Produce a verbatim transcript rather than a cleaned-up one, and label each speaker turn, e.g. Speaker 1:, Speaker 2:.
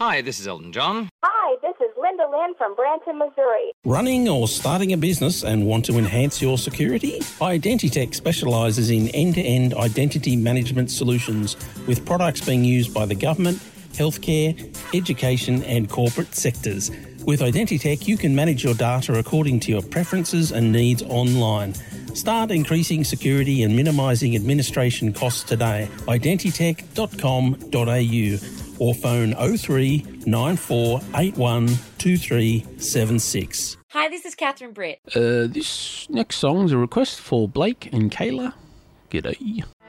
Speaker 1: Hi, this is Elton John.
Speaker 2: Hi, this is Linda Lynn from Branson, Missouri.
Speaker 3: Running or starting a business and want to enhance your security? Identitech specialises in end-to-end identity management solutions with products being used by the government, healthcare, education and corporate sectors. With Identitech, you can manage your data according to your preferences and needs online. Start increasing security and minimising administration costs today. identitech dot com dot a u or phone oh three nine four eight one two three seven six.
Speaker 4: Hi, this is Catherine Britt.
Speaker 5: Uh, this next song's a request for Blake and Kayla. G'day.